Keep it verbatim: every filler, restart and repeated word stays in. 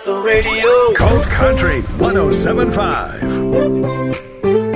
the radio. Colt Country one oh seven point five.